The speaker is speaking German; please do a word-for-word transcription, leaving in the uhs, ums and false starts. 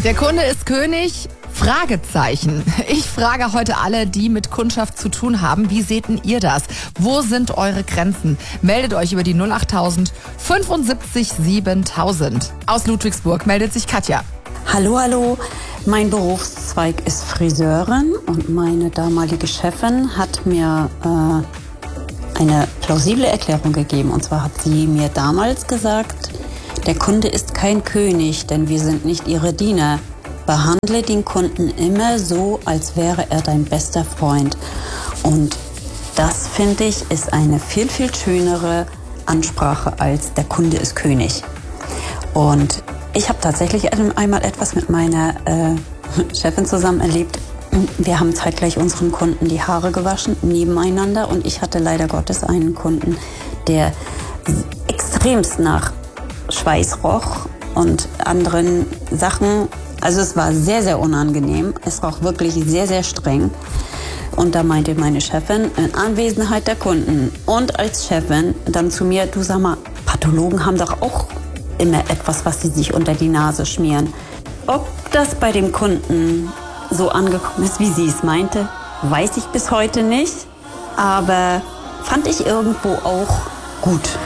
Der Kunde ist König? Fragezeichen. Ich frage heute alle, die mit Kundschaft zu tun haben, wie seht denn ihr das? Wo sind eure Grenzen? Meldet euch über die null achttausend fünfundsiebzig siebentausend. Aus Ludwigsburg meldet sich Katja. Hallo, hallo. Mein Berufszweig ist Friseurin und meine damalige Chefin hat mir äh, eine plausible Erklärung gegeben. Und zwar hat sie mir damals gesagt, der Kunde ist kein König, denn wir sind nicht ihre Diener. Behandle den Kunden immer so, als wäre er dein bester Freund. Und das, finde ich, ist eine viel, viel schönere Ansprache als der Kunde ist König. Und ich habe tatsächlich einmal etwas mit meiner äh, Chefin zusammen erlebt. Wir haben zeitgleich unseren Kunden die Haare gewaschen, nebeneinander. Und ich hatte leider Gottes einen Kunden, der extremst nach Schweiß roch und anderen Sachen. Also es war sehr, sehr unangenehm. Es roch wirklich sehr, sehr streng. Und da meinte meine Chefin, in Anwesenheit der Kunden und als Chefin dann zu mir, du sag mal, Pathologen haben doch auch immer etwas, was sie sich unter die Nase schmieren. Ob das bei dem Kunden so angekommen ist, wie sie es meinte, weiß ich bis heute nicht. Aber fand ich irgendwo auch gut.